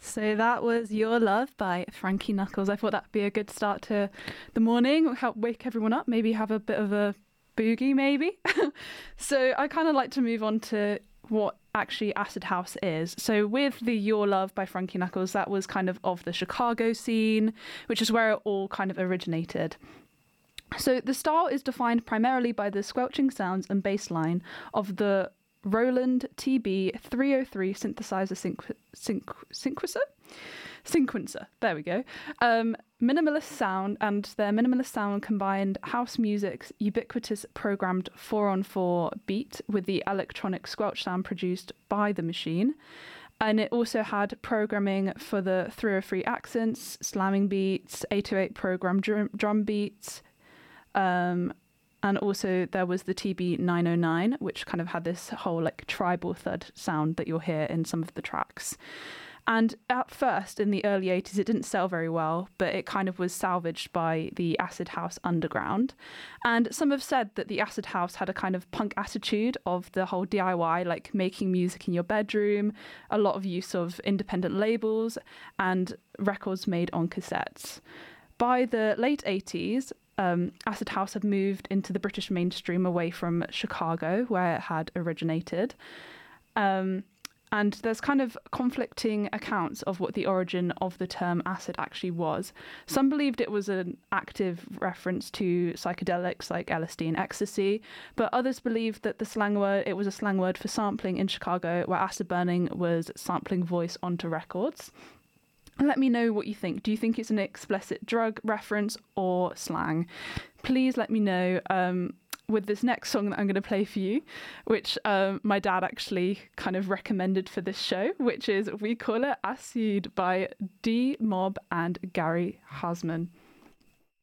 So that was Your Love by Frankie Knuckles. I thought that'd be a good start to the morning, help wake everyone up, maybe have a bit of a boogie, maybe. So I kind of like to move on to what actually acid house is. So with the Your Love by Frankie Knuckles, that was kind of the Chicago scene, which is where it all kind of originated. So the style is defined primarily by the squelching sounds and bass line of the Roland TB-303 synthesizer sequencer. There we go. Minimalist sound, and their minimalist sound combined house music's ubiquitous programmed 4-on-4 beat with the electronic squelch sound produced by the machine. And it also had programming for the 303 accents, slamming beats, 808 programmed drum beats, and also there was the TB-909, which kind of had this whole like tribal thud sound that you'll hear in some of the tracks. And at first, in the early 80s, it didn't sell very well, but it kind of was salvaged by the acid house underground. And some have said that the acid house had a kind of punk attitude of the whole DIY, like making music in your bedroom, a lot of use of independent labels, and records made on cassettes. By the late 80s, acid house had moved into the British mainstream away from Chicago, where it had originated. And there's kind of conflicting accounts of what the origin of the term acid actually was. Some believed it was an active reference to psychedelics like LSD and ecstasy, but others believed that it was a slang word for sampling in Chicago, where acid burning was sampling voice onto records. Let me know what you think. Do you think it's an explicit drug reference or slang? Please let me know with this next song that I'm going to play for you, which my dad actually kind of recommended for this show, which is We Call It Acid by D Mob and Gary Hasman.